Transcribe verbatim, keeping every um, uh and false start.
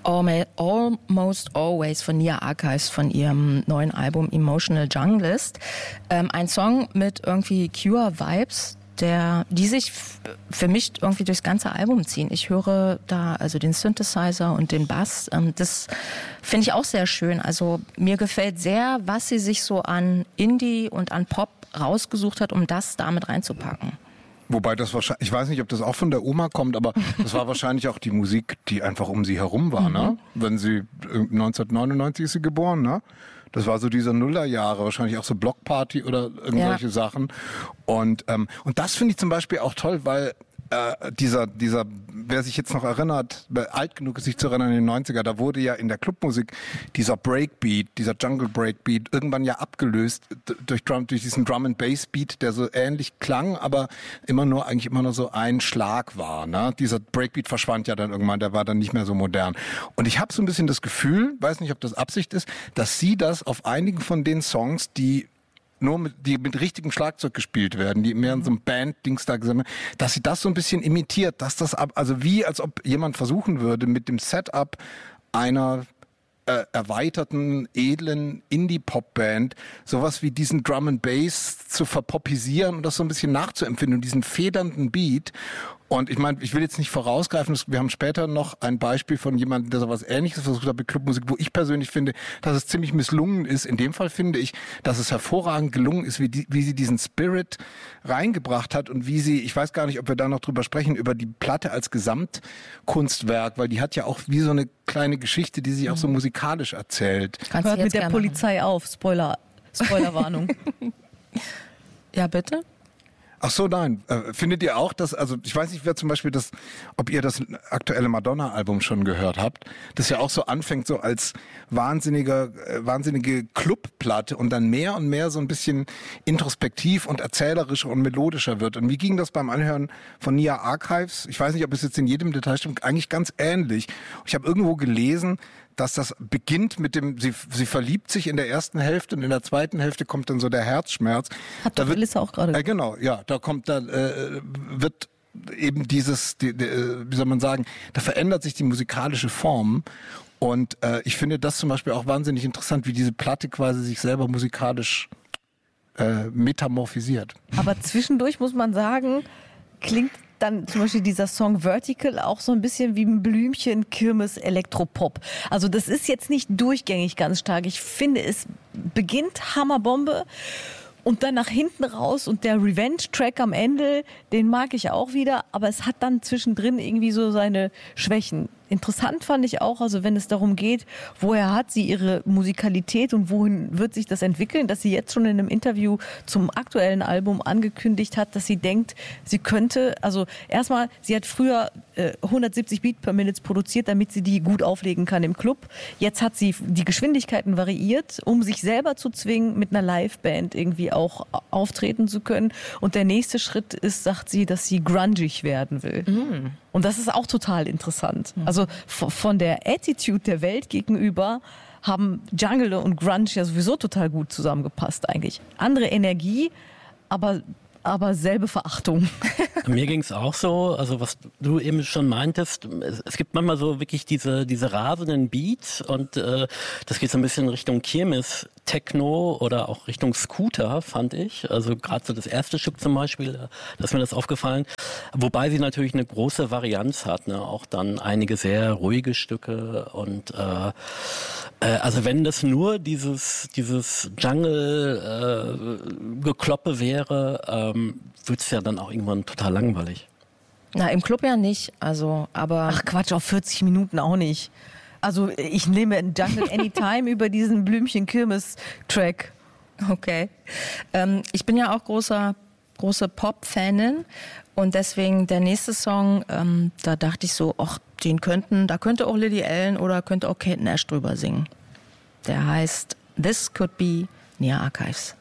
Almost Always von Nia Archives von ihrem neuen Album Emotional Junglist. Ähm, ein Song mit irgendwie Cure-Vibes, der, die sich f- für mich irgendwie durchs ganze Album ziehen. Ich höre da also den Synthesizer und den Bass. Ähm, das finde ich auch sehr schön. Also mir gefällt sehr, was sie sich so an Indie und an Pop rausgesucht hat, um das damit reinzupacken. Wobei das wahrscheinlich, ich weiß nicht, ob das auch von der Oma kommt, aber das war wahrscheinlich auch die Musik, die einfach um sie herum war, mhm. ne? Wenn sie, neunzehnhundertneunundneunzig ist sie geboren, ne? Das war so diese Nullerjahre, wahrscheinlich auch so Blockparty oder irgendwelche ja. Sachen. Und, ähm, und das finde ich zum Beispiel auch toll, weil äh, dieser, dieser, wer sich jetzt noch erinnert, wer alt genug ist, sich zu erinnern in den neunziger, da wurde ja in der Clubmusik dieser Breakbeat, dieser Jungle Breakbeat irgendwann ja abgelöst durch Drum, durch diesen Drum and Bass Beat, der so ähnlich klang, aber immer nur, eigentlich immer nur so ein Schlag war, ne? Dieser Breakbeat verschwand ja dann irgendwann, der war dann nicht mehr so modern. Und ich habe so ein bisschen das Gefühl, weiß nicht, ob das Absicht ist, dass sie das auf einigen von den Songs, die nur mit, die mit richtigem Schlagzeug gespielt werden, die mehr in so einem Band-Dings da gesammelt, dass sie das so ein bisschen imitiert, dass das ab, also wie, als ob jemand versuchen würde, mit dem Setup einer äh, erweiterten, edlen Indie-Pop-Band sowas wie diesen Drum and Bass zu verpopisieren und das so ein bisschen nachzuempfinden und diesen federnden Beat. Und ich meine, ich will jetzt nicht vorausgreifen, wir haben später noch ein Beispiel von jemandem, der sowas Ähnliches versucht hat mit Clubmusik, wo ich persönlich finde, dass es ziemlich misslungen ist. In dem Fall finde ich, dass es hervorragend gelungen ist, wie, die, wie sie diesen Spirit reingebracht hat und wie sie, ich weiß gar nicht, ob wir da noch drüber sprechen, über die Platte als Gesamtkunstwerk, weil die hat ja auch wie so eine kleine Geschichte, die sich auch so musikalisch erzählt. Kannst Hört mit der Polizei machen. auf, Spoiler, Spoilerwarnung. Ja, bitte? Ach so, nein. Äh, findet ihr auch, dass, also ich weiß nicht, wer zum Beispiel das, ob ihr das aktuelle Madonna-Album schon gehört habt, das ja auch so anfängt so als wahnsinniger, äh, wahnsinnige Clubplatte und dann mehr und mehr so ein bisschen introspektiv und erzählerischer und melodischer wird. Und wie ging das beim Anhören von Nia Archives? Ich weiß nicht, ob es jetzt in jedem Detail stimmt, eigentlich ganz ähnlich. Ich habe irgendwo gelesen, dass das beginnt mit dem, sie, sie verliebt sich in der ersten Hälfte und in der zweiten Hälfte kommt dann so der Herzschmerz. Hat doch Elissa auch gerade. Äh, genau, ja, da kommt, da äh, wird eben dieses, die, die, wie soll man sagen, da verändert sich die musikalische Form. Und äh, ich finde das zum Beispiel auch wahnsinnig interessant, wie diese Platte quasi sich selber musikalisch äh, metamorphisiert. Aber zwischendurch muss man sagen, klingt dann zum Beispiel dieser Song Vertical auch so ein bisschen wie ein Blümchen Kirmes Elektropop. Also das ist jetzt nicht durchgängig ganz stark. Ich finde, es beginnt Hammerbombe und dann nach hinten raus und der Revenge-Track am Ende, den mag ich auch wieder, aber es hat dann zwischendrin irgendwie so seine Schwächen. Interessant fand ich auch, also wenn es darum geht, woher hat sie ihre Musikalität und wohin wird sich das entwickeln, dass sie jetzt schon in einem Interview zum aktuellen Album angekündigt hat, dass sie denkt, sie könnte, also erstmal, sie hat früher äh, hundertsiebzig Beat per Minute produziert, damit sie die gut auflegen kann im Club. Jetzt hat sie die Geschwindigkeiten variiert, um sich selber zu zwingen, mit einer Liveband irgendwie auch auftreten zu können. Und der nächste Schritt ist, sagt sie, dass sie grungig werden will. Mhm. Und das ist auch total interessant. Also von der Attitude der Welt gegenüber haben Jungle und Grunge ja sowieso total gut zusammengepasst eigentlich. Andere Energie, aber, aber selbe Verachtung. Mir ging es auch so, also was du eben schon meintest, es, es gibt manchmal so wirklich diese, diese rasenden Beats und äh, das geht so ein bisschen Richtung Kirmes, Techno oder auch Richtung Scooter, fand ich. Also gerade so das erste Stück zum Beispiel, da ist mir das aufgefallen. Wobei sie natürlich eine große Varianz hat, ne? Auch dann einige sehr ruhige Stücke und äh, äh, also wenn das nur dieses, dieses Jungle-Gekloppe äh, wäre, ähm, wird es ja dann auch irgendwann total langweilig. Na, im Club ja nicht, also, aber... Ach Quatsch, auf vierzig Minuten auch nicht. Also ich nehme Jungle Anytime über diesen Blümchen-Kirmes-Track. Okay. Ähm, ich bin ja auch großer, große Pop-Fanin und deswegen der nächste Song, ähm, da dachte ich so, ach, den könnten, da könnte auch Lily Allen oder könnte auch Kate Nash drüber singen. Der heißt This Could Be Nia Archives.